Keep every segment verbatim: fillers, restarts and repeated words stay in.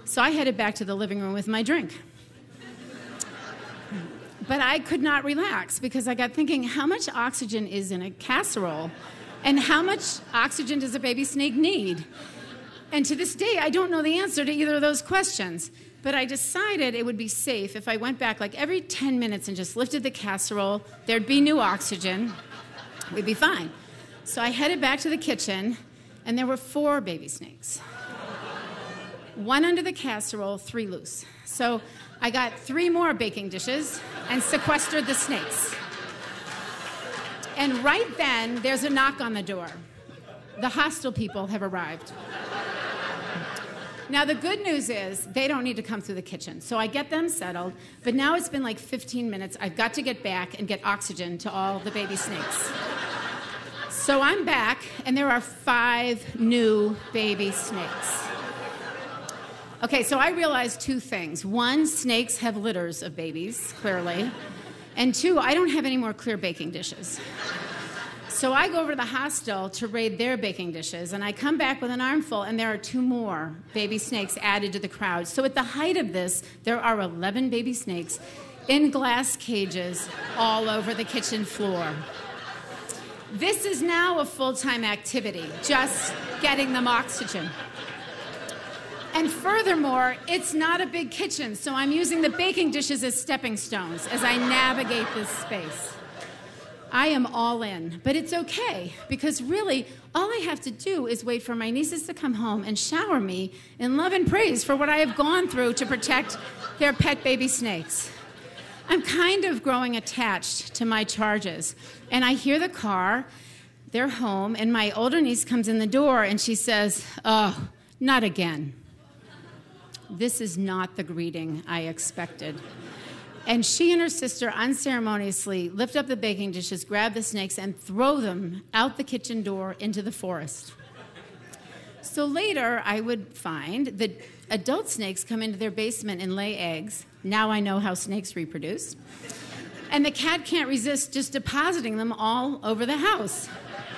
So I headed back to the living room with my drink. But I could not relax because I got thinking, how much oxygen is in a casserole? And how much oxygen does a baby snake need? And to this day, I don't know the answer to either of those questions. But I decided it would be safe if I went back like every ten minutes and just lifted the casserole. There'd be new oxygen. We'd be fine. So I headed back to the kitchen, and there were four baby snakes. One under the casserole, three loose. So I got three more baking dishes and sequestered the snakes. And right then, there's a knock on the door. The hostile people have arrived. Now, the good news is they don't need to come through the kitchen. So I get them settled, but now it's been like fifteen minutes. I've got to get back and get oxygen to all the baby snakes. So I'm back, and there are five new baby snakes. Okay, so I realized two things. One, snakes have litters of babies, clearly. And two, I don't have any more clear baking dishes. So I go over to the hostel to raid their baking dishes, and I come back with an armful, and there are two more baby snakes added to the crowd. So at the height of this, there are eleven baby snakes in glass cages all over the kitchen floor. This is now a full-time activity, just getting them oxygen. And furthermore, it's not a big kitchen, so I'm using the baking dishes as stepping stones as I navigate this space. I am all in, but it's okay, because really, all I have to do is wait for my nieces to come home and shower me in love and praise for what I have gone through to protect their pet baby snakes. I'm kind of growing attached to my charges, and I hear the car, they're home, and my older niece comes in the door, and she says, "Oh, not again." This is not the greeting I expected. And she and her sister unceremoniously lift up the baking dishes, grab the snakes, and throw them out the kitchen door into the forest. So later, I would find that adult snakes come into their basement and lay eggs. Now I know how snakes reproduce. And the cat can't resist just depositing them all over the house.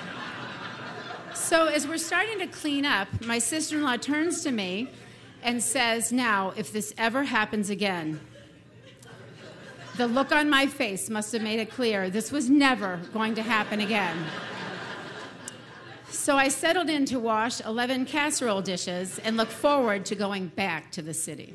So as we're starting to clean up, my sister-in-law turns to me and says, "Now, if this ever happens again," the look on my face must have made it clear this was never going to happen again. So I settled in to wash eleven casserole dishes and look forward to going back to the city.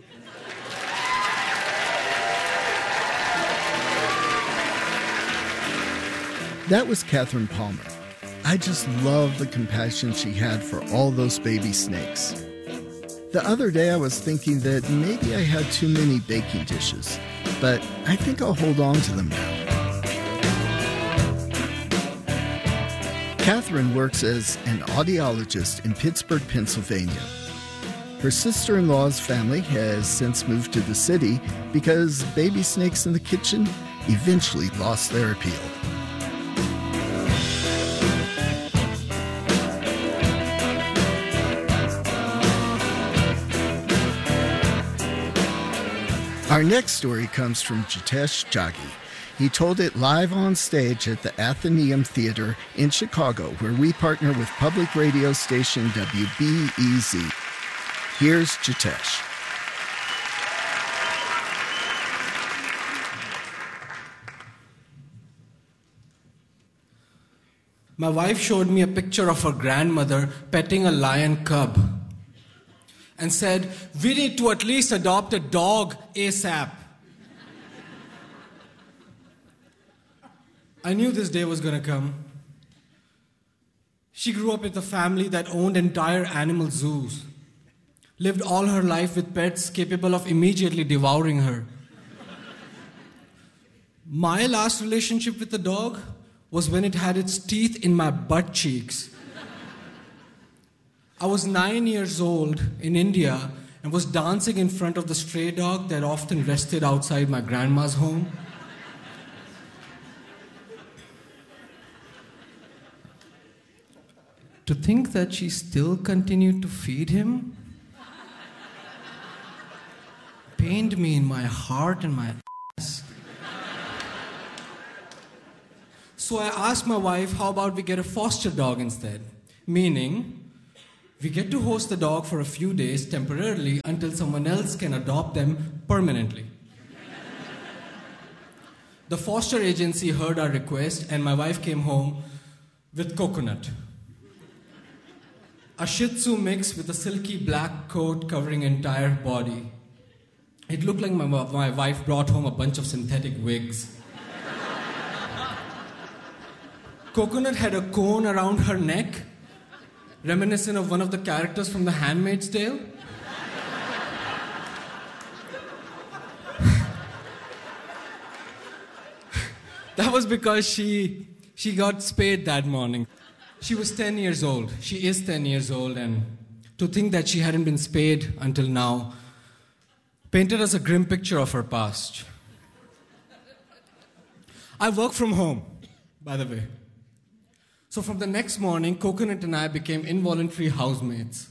That was Catherine Palmer. I just love the compassion she had for all those baby snakes. The other day I was thinking that maybe I had too many baking dishes, but I think I'll hold on to them now. Catherine works as an audiologist in Pittsburgh, Pennsylvania. Her sister-in-law's family has since moved to the city because baby snakes in the kitchen eventually lost their appeal. Our next story comes from Jitesh Jaggi. He told it live on stage at the Athenaeum Theater in Chicago, where we partner with public radio station W B E Z. Here's Jitesh. My wife showed me a picture of her grandmother petting a lion cub and said, "We need to at least adopt a dog ASAP." I knew this day was going to come. She grew up with a family that owned entire animal zoos, lived all her life with pets capable of immediately devouring her. My last relationship with the dog was when it had its teeth in my butt cheeks. I was nine years old in India and was dancing in front of the stray dog that often rested outside my grandma's home. To think that she still continued to feed him pained me in my heart and my ass. So I asked my wife, how about we get a foster dog instead? Meaning, We get to host the dog for a few days temporarily until someone else can adopt them permanently. The foster agency heard our request, and my wife came home with Coconut, a Shih Tzu mix with a silky black coat covering entire body. It looked like my, my wife brought home a bunch of synthetic wigs. Coconut had a cone around her neck, reminiscent of one of the characters from The Handmaid's Tale. That was because she, she got spayed that morning. She was ten years old. She is ten years old, and to think that she hadn't been spayed until now painted us a grim picture of her past. I work from home, by the way. So from the next morning, Coconut and I became involuntary housemates.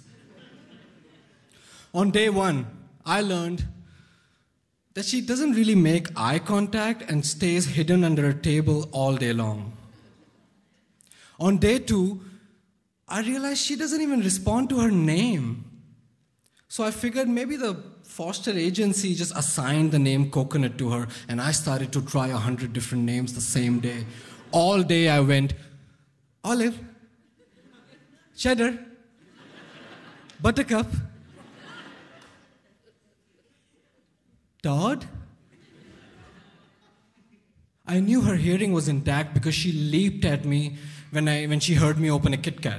On day one, I learned that she doesn't really make eye contact and stays hidden under a table all day long. On day two, I realized she doesn't even respond to her name. So I figured maybe the foster agency just assigned the name Coconut to her, and I started to try a hundred different names the same day. All day I went, Olive, Cheddar, Buttercup, Todd. I knew her hearing was intact because she leaped at me when, I, when she heard me open a Kit Kat.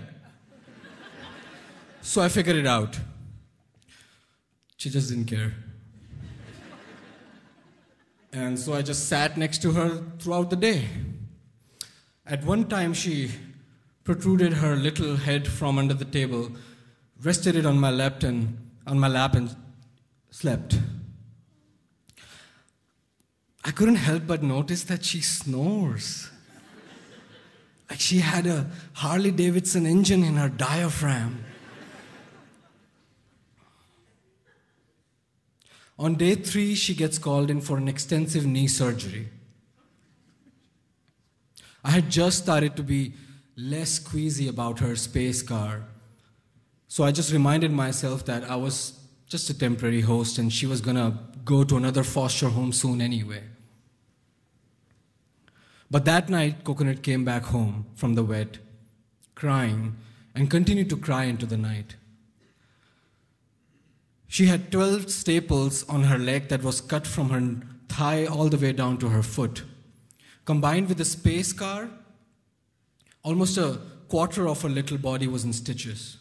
So I figured it out. She just didn't care. And so I just sat next to her throughout the day. At one time, she protruded her little head from under the table, rested it on my lap and, on my lap and slept. I couldn't help but notice that she snores. Like she had a Harley Davidson engine in her diaphragm. On day three, she gets called in for an extensive knee surgery. I had just started to be less queasy about her space car. So I just reminded myself that I was just a temporary host and she was going to go to another foster home soon anyway. But that night, Coconut came back home from the vet, crying, and continued to cry into the night. She had twelve staples on her leg that was cut from her thigh all the way down to her foot. Combined with the space scar, almost a quarter of her little body was in stitches.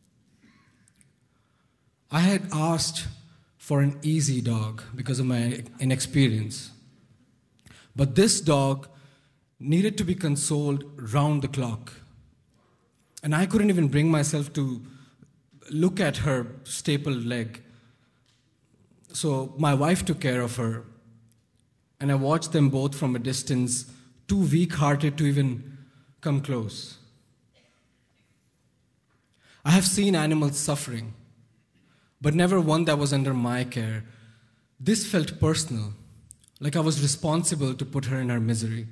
I had asked for an easy dog because of my inexperience. But this dog needed to be consoled round the clock. And I couldn't even bring myself to look at her stapled leg. So my wife took care of her, and I watched them both from a distance, too weak-hearted to even come close. I have seen animals suffering, but never one that was under my care. This felt personal, like I was responsible to put her in her misery.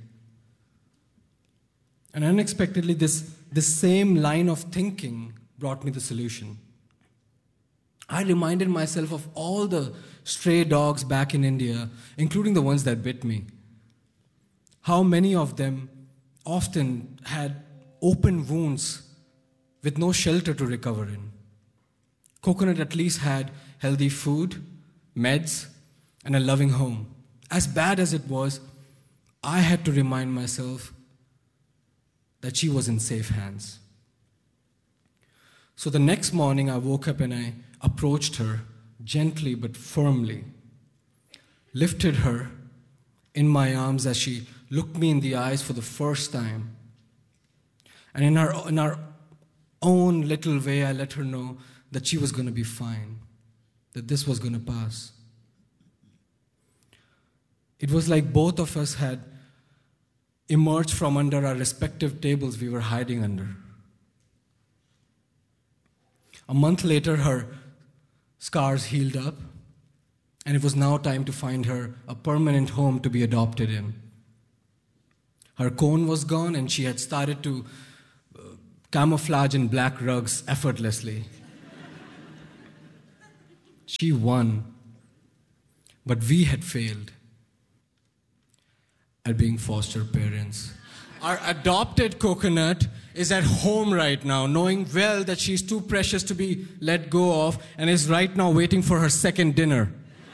And unexpectedly, this, this same line of thinking brought me the solution. I reminded myself of all the stray dogs back in India, including the ones that bit me. How many of them often had open wounds with no shelter to recover in. Coconut at least had healthy food, meds, and a loving home. As bad as it was, I had to remind myself that she was in safe hands. So the next morning I woke up and I approached her gently but firmly, lifted her in my arms as she looked me in the eyes for the first time. And in our, in our own little way, I let her know that she was going to be fine, that this was going to pass. It was like both of us had emerged from under our respective tables we were hiding under. A month later, her scars healed up, and it was now time to find her a permanent home to be adopted in. Her cone was gone, and she had started to camouflage in black rugs effortlessly. She won, but we had failed at being foster parents. Our adopted Coconut is at home right now, knowing well that she's too precious to be let go of, and is right now waiting for her second dinner.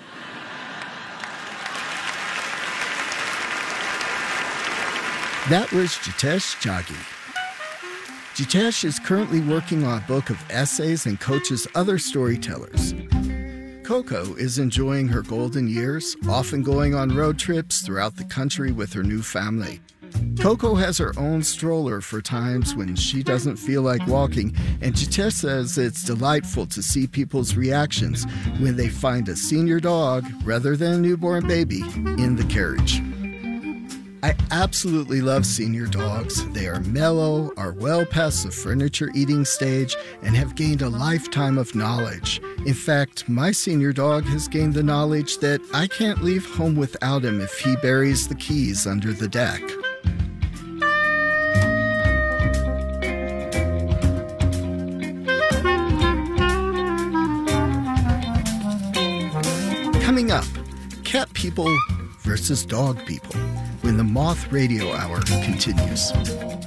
That was Jitesh Jaggi. Jitesh is currently working on a book of essays and coaches other storytellers. Coco is enjoying her golden years, often going on road trips throughout the country with her new family. Coco has her own stroller for times when she doesn't feel like walking, and Jitesh says it's delightful to see people's reactions when they find a senior dog, rather than a newborn baby, in the carriage. I absolutely love senior dogs. They are mellow, are well past the furniture eating stage, and have gained a lifetime of knowledge. In fact, my senior dog has gained the knowledge that I can't leave home without him if he buries the keys under the deck. Coming up, cat people versus dog people, when the Moth Radio Hour continues.